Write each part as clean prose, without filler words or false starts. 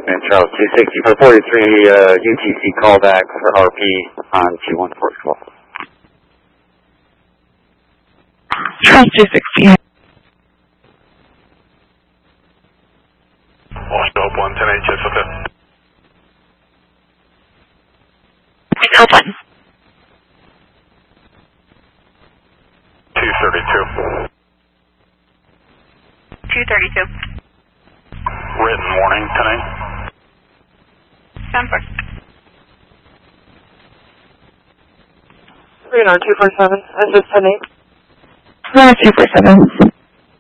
And Charles 260 for 43 UTC callback for RP on 214 call. Charles 260. Washed up 110 Jessica. It's open. 232. 232. Written warning tonight. Stanford. 247. This is 10-8. 247.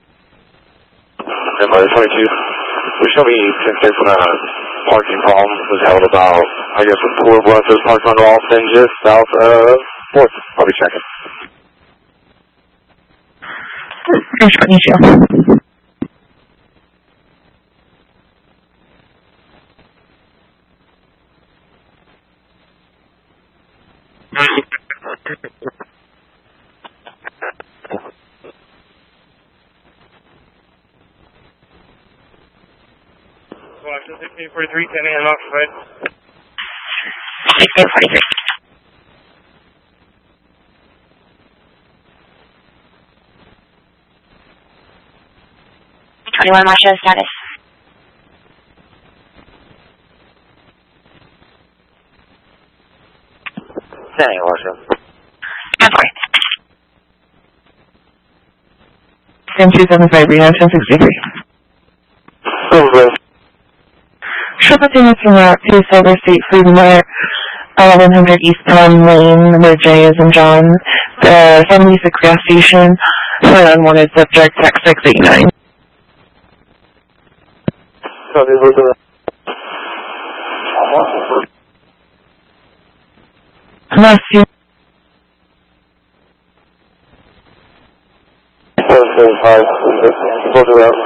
And by the 22, we show me since there's a parking problem was held about, I guess, with poor buses parked on Ralston just south of 4th. I'll be checking. 22. Washington 1643, 10 a.m. occupied. 1643. Masha status. Standing, Washington. Stanford. 275, Reno 1063. Over. Triple units from route to Silver State Freeway, 1100 eastbound lane, where J is in John. The 76 gas station for an unwanted subject, text 689. Last you. 775, go to that.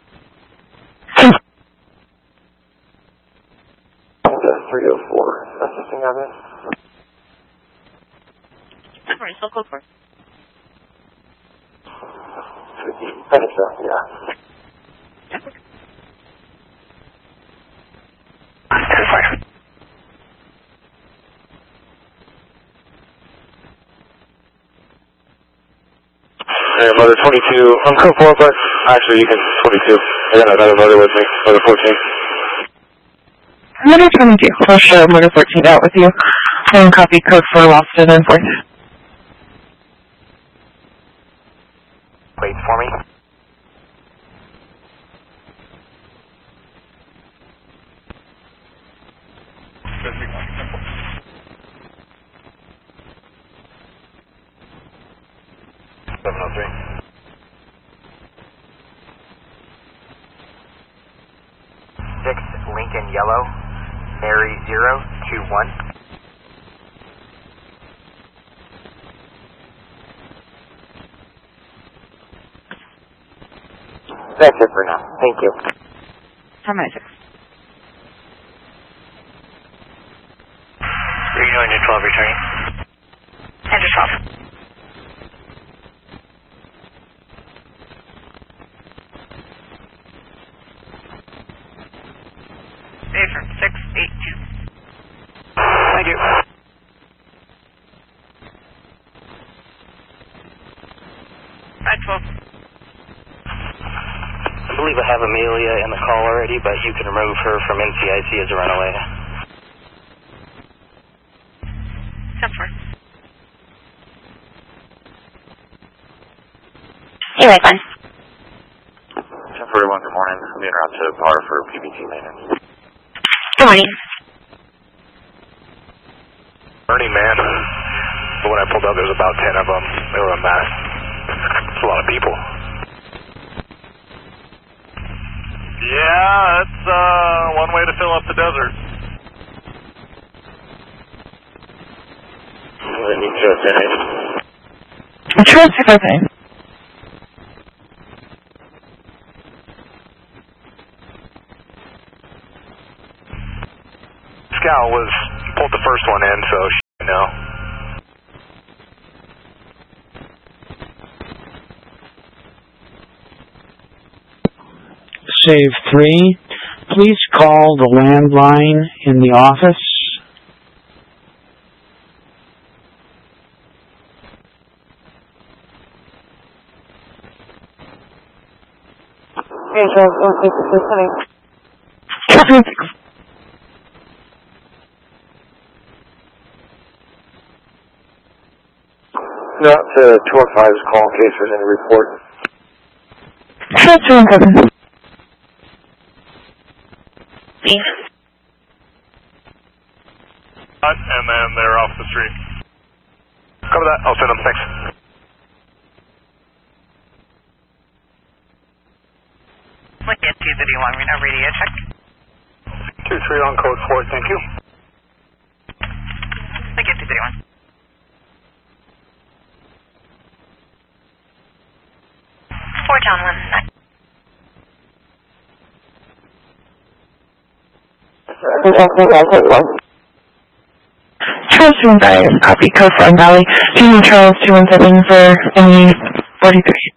304. That's the thing of it. Sorry, so close for. I think so, yeah. Hey, Mother 22, I'm code 4, but actually you can 22. I got another mother with me, Mother 14. Mother 22, I'll show Mother 14 out with you. And copy code for Ralston and 4th. Wait for me. Lincoln Yellow, Mary 021. That's it for now. Thank you. 1096. Reno into 12 returning. Enter 12. Affirm 682. Thank you. Right 12. I believe I have Amelia in the call already, but you can remove her from NCIC as a runaway. Stanford. Hey, right on. 1041, good morning. I'm being route to bar for PBT maintenance. Good morning. Burning Man. But when I pulled up, there was about 10 of them. They were a mess. It's a lot of people. Yeah, it's one way to fill up the desert. Let me just finish. Charles 259. Scout was pulled the first one in, so she know. Save 3, please call the landline in the office. No, to 215's call in case there's any report. Sure, 217. Steve. And then they're off the street. Cover that. I'll send them. Thanks. Look at 231, Reno radio check. 2-3 on code 4, thank you. Look at 231. Fort John 19. Charles 25, copy, code 4 Valley. Junior Charles 217 for any 43.